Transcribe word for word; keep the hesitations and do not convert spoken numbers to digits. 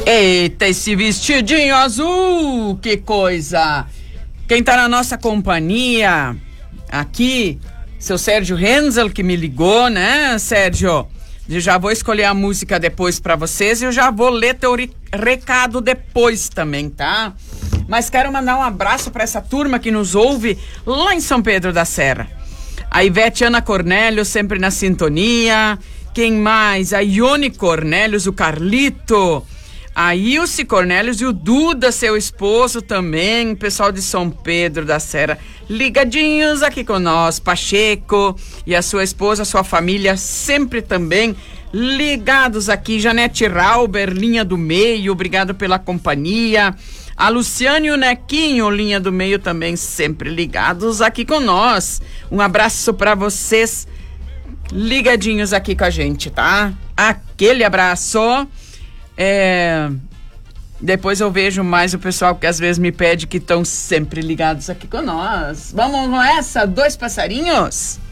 Eita, esse vestidinho azul, que coisa! Quem tá na nossa companhia aqui, seu Sérgio Renzel, que me ligou, né, Sérgio? Eu já vou escolher a música depois pra vocês e eu já vou ler teu recado depois também, tá? Mas quero mandar um abraço pra essa turma que nos ouve lá em São Pedro da Serra. A Ivete Ana Cornélio, sempre na sintonia. Quem mais? A Ione Cornélios, o Carlito. A Ilse Cornélios e o Duda, seu esposo também. Pessoal de São Pedro da Serra, ligadinhos aqui com nós. Pacheco e a sua esposa, sua família, sempre também ligados aqui. Janete Rauber, linha do meio, obrigado pela companhia. A Luciane e o Nequinho, linha do meio, também sempre ligados aqui com nós. Um abraço para vocês, ligadinhos aqui com a gente, tá? Aquele abraço. É... Depois eu vejo mais o pessoal que às vezes me pede, que estão sempre ligados aqui com nós. Vamos com essa? Dois passarinhos?